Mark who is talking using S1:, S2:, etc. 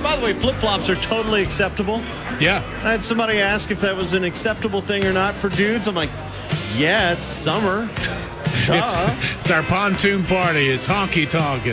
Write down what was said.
S1: By the way, flip-flops are totally acceptable.
S2: Yeah.
S1: I had somebody ask if that was an acceptable thing or not for dudes. I'm like, yeah, it's summer.
S2: It's our pontoon party. It's honky tonk.